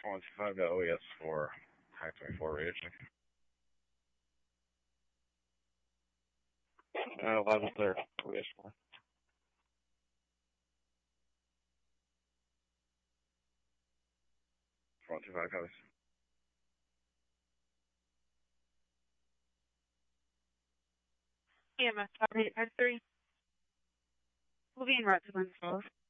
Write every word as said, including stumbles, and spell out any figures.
four one two five got O E S for high twenty-four radio check. Uh, live and clear, O E S four. four one two five copies. E M S eight five three. We'll be en route to Glens Falls.